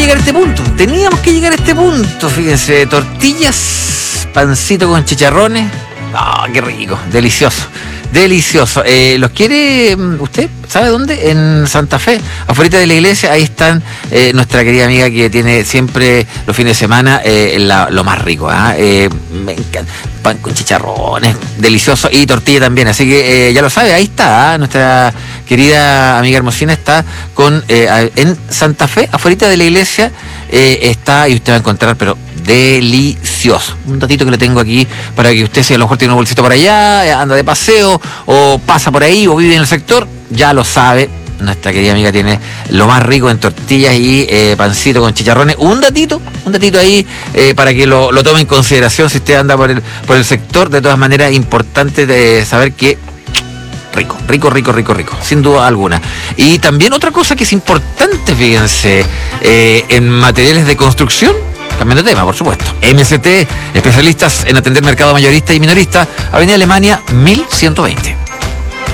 llegar a este punto. Teníamos que llegar a este punto. Fíjense, tortillas, pancito con chicharrones. ¡Ah, qué rico! Delicioso. Delicioso. ¿Los quiere usted? ¿Sabe dónde? En Santa Fe, afuera de la iglesia. Ahí están nuestra querida amiga que tiene siempre los fines de semana lo más rico. Me encanta. Pan con chicharrones, delicioso. Y tortilla también. Así que ya lo sabe, ahí está. Nuestra querida amiga Hermosina está en Santa Fe, afuera de la iglesia. Está y usted va a encontrar, pero delicioso. Un datito que le tengo aquí para que usted, si a lo mejor tiene un bolsito por allá, anda de paseo o pasa por ahí o vive en el sector, ya lo sabe. Nuestra querida amiga tiene lo más rico en tortillas y pancito con chicharrones. Un datito ahí para que lo tome en consideración si usted anda por el sector. De todas maneras, importante de saber que rico, sin duda alguna. Y también otra cosa que es importante, fíjense, en materiales de construcción. Cambiando de tema, por supuesto. MST, especialistas en atender mercado mayorista y minorista, Avenida Alemania 1120.